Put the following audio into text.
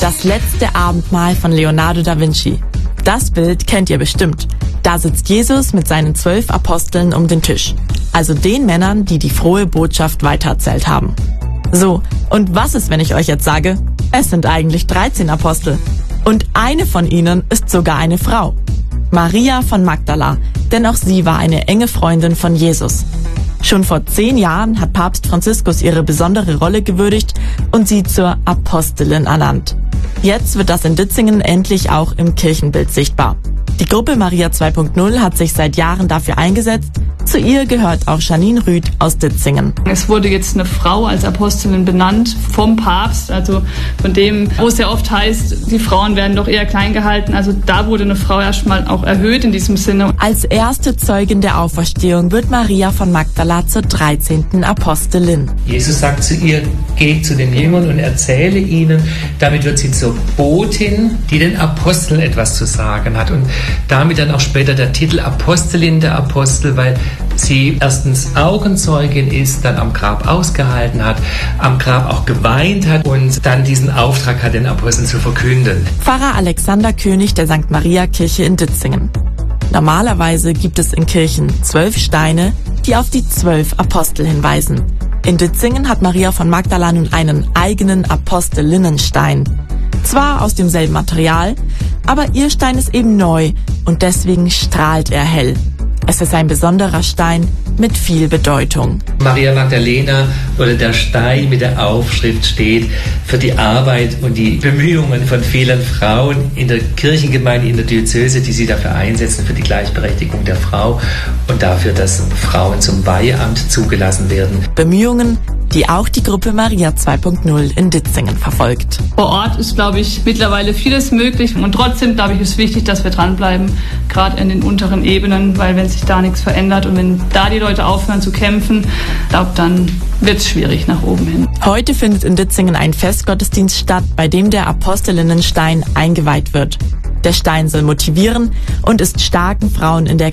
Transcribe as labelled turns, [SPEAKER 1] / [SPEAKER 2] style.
[SPEAKER 1] Das letzte Abendmahl von Leonardo da Vinci. Das Bild kennt ihr bestimmt. Da sitzt Jesus mit seinen 12 Aposteln um den Tisch. Also den Männern, die die frohe Botschaft weitererzählt haben. So, und was ist, wenn ich euch jetzt sage, es sind eigentlich 13 Apostel. Und eine von ihnen ist sogar eine Frau. Maria von Magdala, denn auch sie war eine enge Freundin von Jesus. Schon vor 10 Jahren hat Papst Franziskus ihre besondere Rolle gewürdigt und sie zur Apostelin ernannt. Jetzt wird das in Ditzingen endlich auch im Kirchenbild sichtbar. Die Gruppe Maria 2.0 hat sich seit Jahren dafür eingesetzt. Zu ihr gehört auch Janine Rüth aus Ditzingen.
[SPEAKER 2] Es wurde jetzt eine Frau als Apostelin benannt vom Papst, also von dem, wo es ja oft heißt, die Frauen werden doch eher klein gehalten. Also da wurde eine Frau erstmal auch erhöht in diesem Sinne.
[SPEAKER 1] Als erste Zeugin der Auferstehung wird Maria von Magdala zur 13. Apostelin.
[SPEAKER 3] Jesus sagt zu ihr, geh zu den Jüngern und erzähle ihnen. Damit wird sie zur Botin, die den Aposteln etwas zu sagen hat. Und damit dann auch später der Titel Apostelin der Apostel, weil sie erstens Augenzeugin ist, dann am Grab ausgehalten hat, am Grab auch geweint hat und dann diesen Auftrag hat, den Aposteln zu verkünden.
[SPEAKER 1] Pfarrer Alexander König der St. Maria Kirche in Ditzingen. Normalerweise gibt es in Kirchen 12 Steine, die auf die 12 Apostel hinweisen. In Ditzingen hat Maria von Magdala nun einen eigenen Apostelinnenstein. Zwar aus demselben Material, aber ihr Stein ist eben neu und deswegen strahlt er hell. Es ist ein besonderer Stein mit viel Bedeutung.
[SPEAKER 3] Maria Magdalena oder der Stein mit der Aufschrift steht für die Arbeit und die Bemühungen von vielen Frauen in der Kirchengemeinde, in der Diözese, die sich dafür einsetzen, für die Gleichberechtigung der Frau und dafür, dass Frauen zum Weiheamt zugelassen werden.
[SPEAKER 1] Bemühungen, die auch die Gruppe Maria 2.0 in Ditzingen verfolgt.
[SPEAKER 2] Vor Ort ist, glaube ich, mittlerweile vieles möglich und trotzdem, glaube ich, ist wichtig, dass wir dranbleiben, gerade in den unteren Ebenen, weil wenn sich da nichts verändert und wenn da die Leute aufhören zu kämpfen, glaube dann wird es schwierig nach oben hin.
[SPEAKER 1] Heute findet in Ditzingen ein Festgottesdienst statt, bei dem der Apostelinnenstein eingeweiht wird. Der Stein soll motivieren und ist starken Frauen in der